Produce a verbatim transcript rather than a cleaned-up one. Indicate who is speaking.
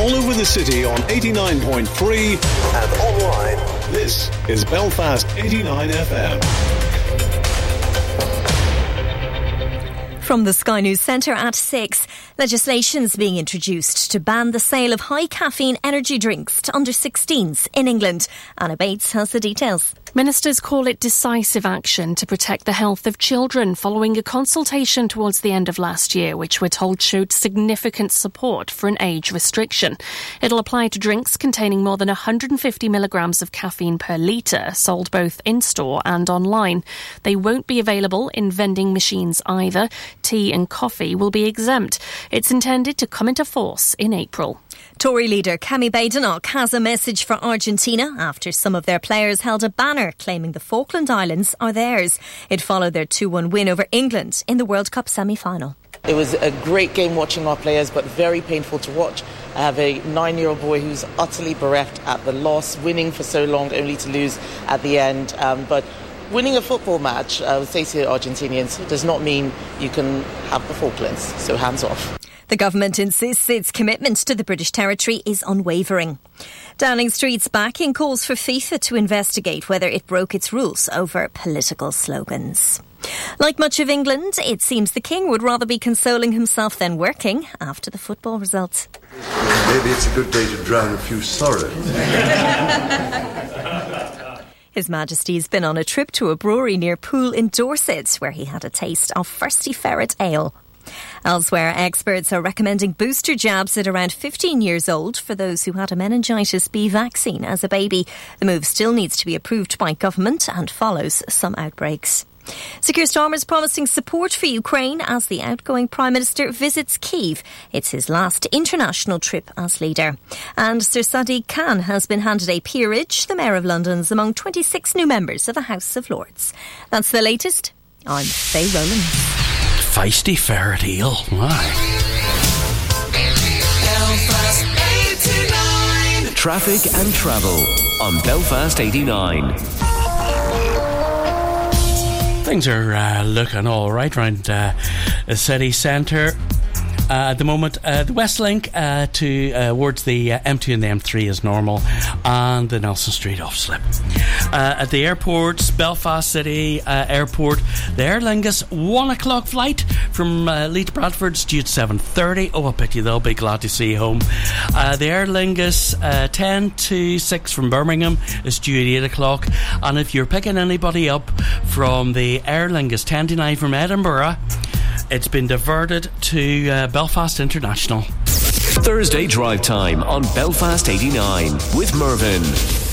Speaker 1: all over the city on eighty-nine point three and online. This is Belfast eighty-nine F M.
Speaker 2: From the Sky News Centre at six, legislation's being introduced to ban the sale of high caffeine energy drinks to under sixteens in England. Anna Bates has the details.
Speaker 3: Ministers call it decisive action to protect the health of children following a consultation towards the end of last year, which we're told showed significant support for an age restriction. It'll apply to drinks containing more than one hundred fifty milligrams of caffeine per litre, sold both in-store and online. They won't be available in vending machines either. Tea and coffee will be exempt. It's intended to come into force in April.
Speaker 2: Tory leader Kemi Badenoch has a message for Argentina after some of their players held a banner claiming the Falkland Islands are theirs. It followed their two one win over England in the World Cup semi-final.
Speaker 4: It was a great game watching our players, but very painful to watch. I have a nine-year-old boy who's utterly bereft at the loss, winning for so long only to lose at the end. Um, but winning a football match, I would say to Argentinians, does not mean you can have the Falklands, so hands off.
Speaker 2: The government insists its commitment to the British territory is unwavering. Downing Street's backing calls for FIFA to investigate whether it broke its rules over political slogans. Like much of England, it seems the King would rather be consoling himself than working after the football results.
Speaker 5: Maybe it's a good day to drown a few sorrows.
Speaker 2: His Majesty's been on a trip to a brewery near Poole in Dorset, where he had a taste of Firsty Ferret Ale. Elsewhere, experts are recommending booster jabs at around fifteen years old for those who had a meningitis B vaccine as a baby. The move still needs to be approved by government and follows some outbreaks. Sir Keir Starmer's promising support for Ukraine as the outgoing Prime Minister visits Kyiv. It's his last international trip as leader. And Sir Sadiq Khan has been handed a peerage. The Mayor of London's among twenty-six new members of the House of Lords. That's the latest. I'm Faye Rowlands.
Speaker 6: Feisty Ferret Ale. Why?
Speaker 7: Belfast eighty-nine. Traffic and travel on Belfast eighty-nine.
Speaker 6: Things are uh, looking all right around uh, the city centre. Uh, at the moment, uh, the West Link uh, to, uh, towards the uh, M two and the M three is normal, and the Nelson Street off slip. Uh, at the airports, Belfast City uh, Airport, the Aer Lingus one o'clock flight from uh, Leeds Bradford is due at seven thirty. Oh, I bet you they'll be glad to see you home. Uh, the Aer Lingus uh, ten to six from Birmingham is due at eight o'clock. And if you're picking anybody up from the Aer Lingus ten to nine from Edinburgh, it's been diverted to uh, Belfast International.
Speaker 7: Thursday drive time on Belfast eighty-nine with Mervyn.